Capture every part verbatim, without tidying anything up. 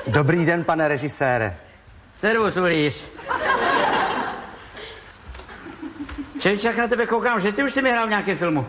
Dobrý den, pane režisére. Servus, Ulíř. Čeličák, na tebe koukám, že ty už jsi mi hrál v nějakém filmu.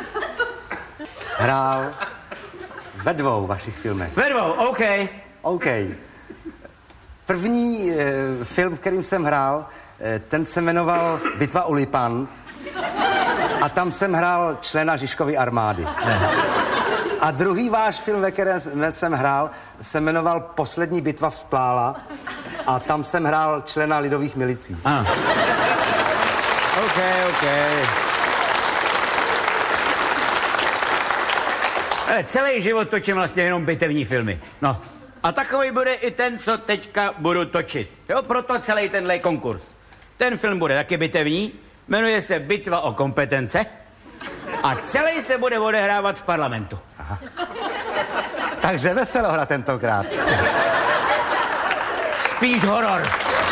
Hrál ve dvou vašich filmech. Ve dvou, OK. OK. První e, film, kterým jsem hrál, e, ten se jmenoval Bitva u Lipan a tam jsem hrál člena Žižkovy armády. A druhý váš film, ve kterém jsem hrál, se jmenoval Poslední bitva vzplála a tam jsem hrál člena lidových milicí. Ah. OK, OK. Ale celý život točím vlastně jenom bitevní filmy. No. A takový bude i ten, co teďka budu točit. Jo, proto celý tenhle konkurs. Ten film bude taky bitevní, jmenuje se Bitva o kompetence a celý se bude odehrávat v parlamentu. Aha. Takže veselohra tentokrát. Spíš horor.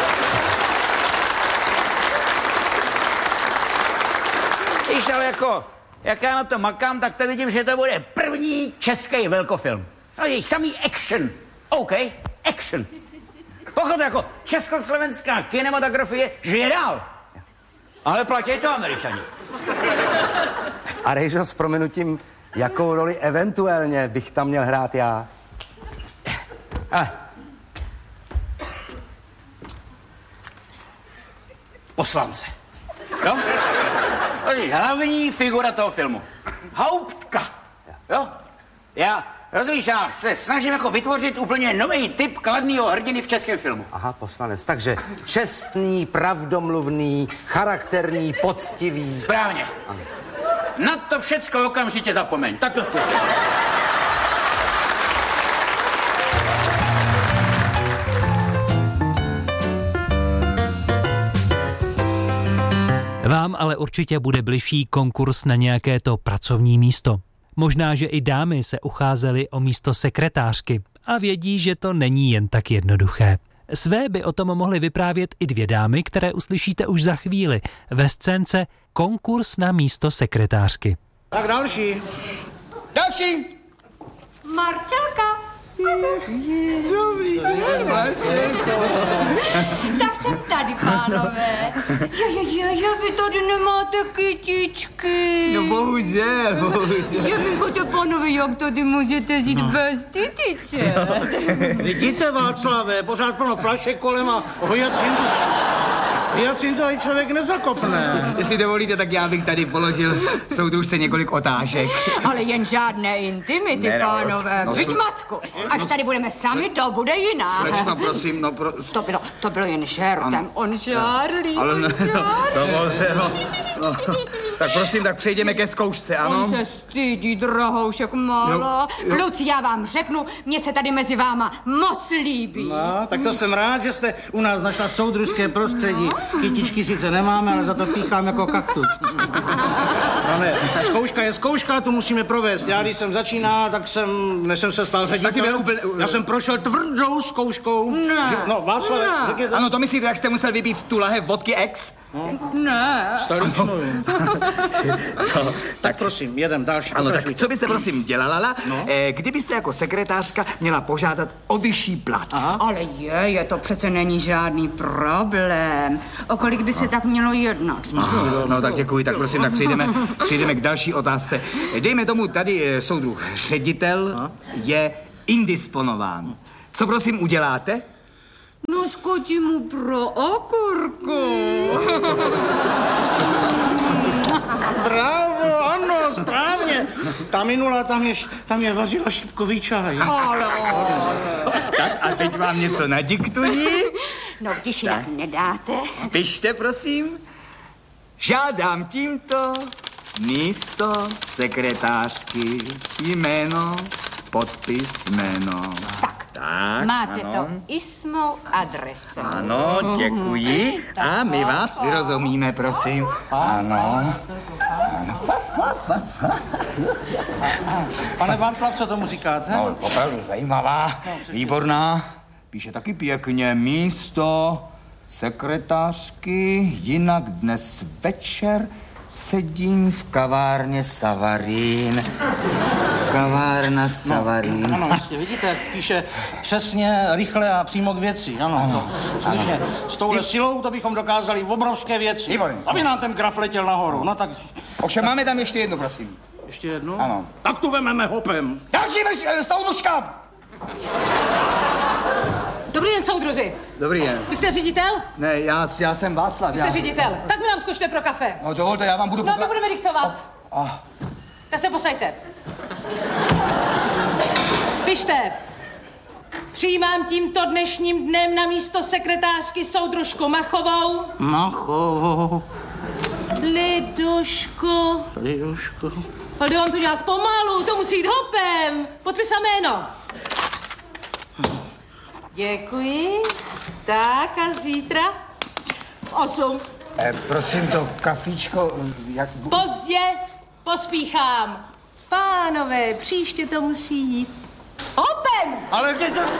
Víš, ale jako, jak já na to makám, tak to vidím, že to bude první český velkofilm. No je samý action. OK, action. Pochop, jako československá kinematografie žije dál. Ale platí to Američani. A Rejžo, s prominutím, jakou roli eventuálně bych tam měl hrát já? A. Poslance. Jo? Hlavní figura toho filmu. Hauptka. Jo? Já, rozumíš, já se snažím jako vytvořit úplně nový typ kladného hrdiny v českém filmu. Aha, poslanec. Takže čestný, pravdomluvný, charakterní, poctivý. Správně. Ano. Na to všecko okamžitě zapomeň. Tak to zkus. Vám ale určitě bude bližší konkurs na nějaké to pracovní místo. Možná, že i dámy se ucházely o místo sekretářky a vědí, že to není jen tak jednoduché. Své by o tom mohly vyprávět i dvě dámy, které uslyšíte už za chvíli ve scénce Konkurs na místo sekretářky. Tak další. Další! Marcelka. Dobrý den, Marcelko. Tak jsem tady, pánové. Jo, jo, jo, jo, vy tady nemáte kytičky. No bohužel, bohužel. Jeminko, pánové, jak tady můžete žít no. bez kytiček? Vidíte, Václave, pořád plno flašek kolem a hyacintu. Hyacintu i člověk nezakopne. Jestli dovolíte, tak já bych tady položil soudružce několik otázek. Ale jen žádné intimity, ne, no, pánové. No, Vyď, Macku, až tady budeme sami, to bude jiná. Slečno, prosím, no pro... To bylo, to bylo jen žertem. Ano. On žárlí, ale on ne, žárlí. No, dovolte, no, no. Tak prosím, tak přejdeme ke zkoušce, ano? On se stydí, drahoušek malá. Kluci, já vám řeknu, mně se tady mezi váma moc líbí. No, tak to jsem rád, že jste u nás našla soudružské prostředí. No. Kytičky sice nemáme, ale za to píchám jako kaktus. No ne, zkouška je zkouška, tu musíme provést. Já, když jsem začínal, tak jsem, než jsem se stal ředitelem, úplně... já jsem prošel tvrdou zkouškou. Ne. No, Václav, ne. řekněte. Ano, to myslíte, jak jste musel vybít tu lahev vodky X? No. Ne. Staličnou. tak, tak prosím, jedem další. Ano, tak co byste prosím dělala, no? eh, kdybyste jako sekretářka měla požádat o vyšší plat? Aha. Ale je, je, to přece není žádný problém. O kolik by se tak mělo jednat? No, no tak děkuji, tak prosím, tak přejdeme, přejdeme k další otázce. Dejme tomu, tady soudruh ředitel no? je indisponován. Co prosím uděláte? No, skočím mu pro okurku. Bravo, ano, správně. Ta minula, tam je, tam je vařila šipkový čaj. Ale... Tak a teď vám něco nadiktuji. No, když jinak nedáte. Pište, prosím. Žádám tímto místo sekretářky, jméno, podpis, jméno. Tak. Tak, máte ano. to i s mou adresou. Ano, děkuji. A my vás vyrozumíme, prosím. Ano. Pane Václav, co tomu říkáte? No, opravdu zajímavá, výborná. Píše taky pěkně místo sekretářky, jinak dnes večer Sedím v kavárně Savarín. Kavárna Savarín. No, ano, vlastně, vidíte, jak píše přesně, rychle a přímo k věci. Ano, ano, to, skutečně, ano. S touhle silou to bychom dokázali v obrovské věci. Výborně. Aby nám ten graf letěl nahoru, no tak... Ovšem máme tam ještě jednu, prosím. Ještě jednu? Ano. Tak tu vememe hopem. Další vrš, soudružka! Dobrý den, soudruzi. Dobrý den. Vy jste ředitel? Ne, já, já jsem Václav. Vy jste já... ředitel. Tak mi nám skočte pro kafe. No dovolte, já vám budu... No, popla... my budeme diktovat. Oh. Tak se posaďte. Pište. Přijímám tímto dnešním dnem na místo sekretářky soudružku Machovou. Machovou. Lidušku. Lidušku. Ale jde vám to dělat pomalu, to musí jít hopem. Podpis a jméno. Děkuji. Tak a zítra v osm. Eh, prosím, to kafíčko, jak... Pozdě pospíchám. Pánové, příště to musí jít hopem. Ale kde to...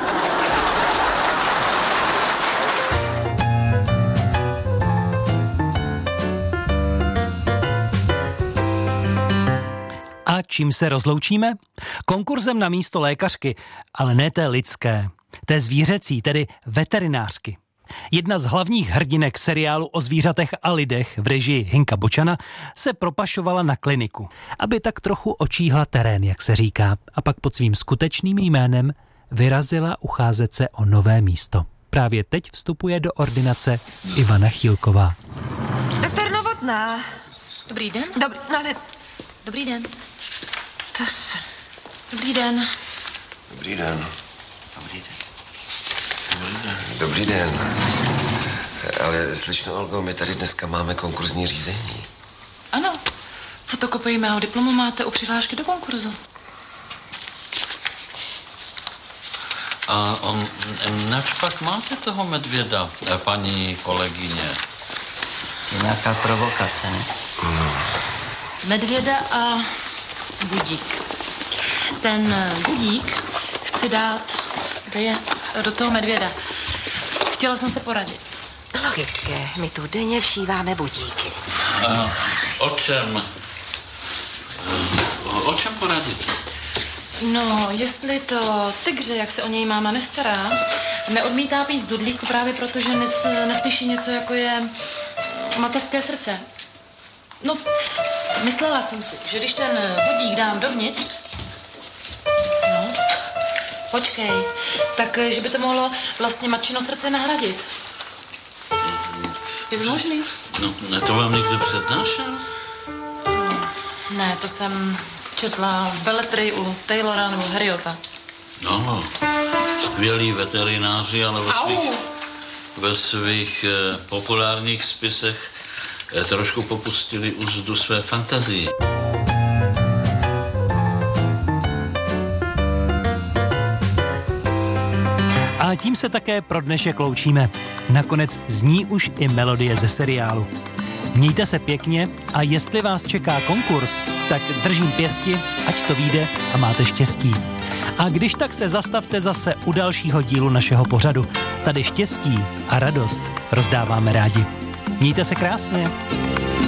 A čím se rozloučíme? Konkurzem na místo lékařky, ale ne té lidské, té zvířecí, tedy veterinářky. Jedna z hlavních hrdinek seriálu o zvířatech a lidech v režii Hinka Bočana se propašovala na kliniku, aby tak trochu očíhla terén, jak se říká, a pak pod svým skutečným jménem vyrazila ucházet se o nové místo. Právě teď vstupuje do ordinace Ivana Chýlková. Doktor Novotná. Dobrý den. Dobrý, no teď. Dobrý den. To se... Dobrý den. Dobrý den. Dobrý den. Dobrý den. Ale slyšno, Olgo, my tady dneska máme konkurzní řízení. Ano. Fotokopii mého diplomu máte u přihlášky do konkurzu. A on, nač pak máte toho medvěda, paní kolegyně? Je nějaká provokace, ne? No. Medvěda a budík. Ten budík chci dát, kde je, do toho medvěda. Chtěla jsem se poradit. Logické, my tu denně všíváme budíky. A o čem? O čem poradit? No, jestli to tygře, jak se o něj máma nestará, neodmítá pít z dudlíku právě proto, že nes, neslyší něco, jako je mateřské srdce. No, myslela jsem si, že když ten budík dám dovnitř, no, počkej, tak že by to mohlo vlastně matčino srdce nahradit. Je to možný? No, ne, to vám někdo přednášel? Ne, to jsem četla v beletrii u Taylora nebo Harriota. No, skvělí veterináři, ale ve svých, ve svých eh, populárních spisech eh, trošku popustili úzdu své fantazii. A tím se také pro dnešek loučíme. Nakonec zní už i melodie ze seriálu. Mějte se pěkně a jestli vás čeká konkurs, tak držím pěsti, ať to vyjde a máte štěstí. A když tak se zastavte zase u dalšího dílu našeho pořadu. Tady štěstí a radost rozdáváme rádi. Mějte se krásně.